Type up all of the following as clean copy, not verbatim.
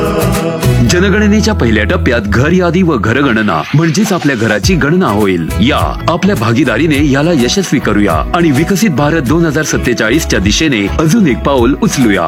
जनगणनेच्या पहिल्या टप्प्यात घर यादी व घरगणना म्हणजेच आपल्या घराची गणना होईल. या आपल्या भागीदारीने याला यशस्वी करूया आणि विकसित भारत 2047च्या दिशेने अजून एक पाऊल उचलूया.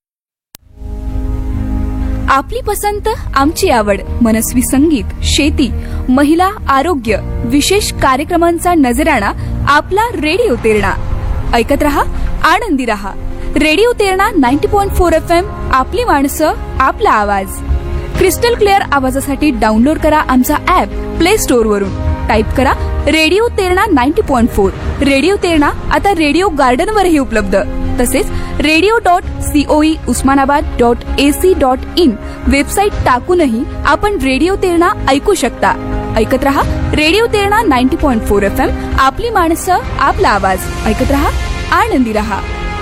आपली पसंत, आमची आवड, मनस्वी संगीत, शेती, महिला, आरोग्य, विशेष कार्यक्रमांचा नजराणा आपला रेडिओ तेरणा. ऐकत रहा, आनंदी रहा. Radio Terna 90.4 FM. आपली माणसं, आपला आवाज. क्रिस्टल क्लिअर आवाजासाठी डाउनलोड करा आमचा ऍप प्ले स्टोअर वरून. टाईप करा रेडिओ तेरणा 90.4. रेडिओ तेरणा आता रेडिओ गार्डन वरही उपलब्ध. तसेच radio.coe usmanabad.ac.in वेबसाईट टाकूनही आपण रेडिओ तेरणा ऐकू शकता. ऐकत रहा रेडिओ तेरणा 90.4 FM. आपली माणसं, आपला आवाज. ऐकत रहा, आनंदी रहा.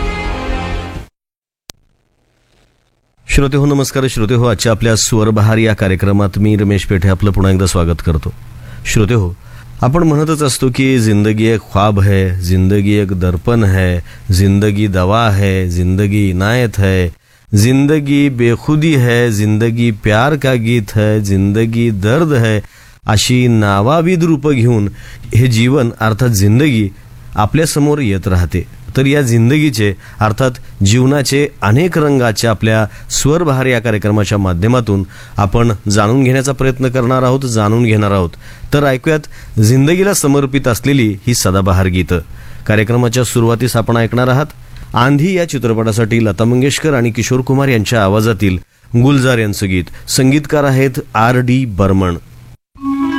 श्रोते हो, नमस्कार श्रोते हो. आजच्या आपल्या स्वरबहार या कार्यक्रमात मी रमेश पेठे आपलं पुन्हा एकदा स्वागत करतो. श्रोते हो, आपण म्हणतच असतो की जिंदगी एक ख्वाब है, जिंदगी एक दर्पण है, जिंदगी दवा है, जिंदगी इनायत है, जिंदगी बेखुदी है, जिंदगी प्यार का गीत है, जिंदगी दर्द है, अशी नावाविद रूपं घेऊन हे जीवन अर्थात जिंदगी आपल्या समोर येत राहते. तर या जिंदगीचे अर्थात जीवनाचे अनेक रंगाच्या आपल्या स्वरबहार या कार्यक्रमाच्या माध्यमातून आपण जाणून घेण्याचा प्रयत्न करणार आहोत, जाणून घेणार आहोत. तर ऐकूयात जिंदगीला समर्पित असलेली ही सदाबहार गीतं. कार्यक्रमाच्या सुरुवातीस आपण ऐकणार आहात आंधी या चित्रपटासाठी लता मंगेशकर आणि किशोर कुमार यांच्या आवाजातील गुलजार यांचं गीत. संगीतकार आहेत R.D. बर्मन.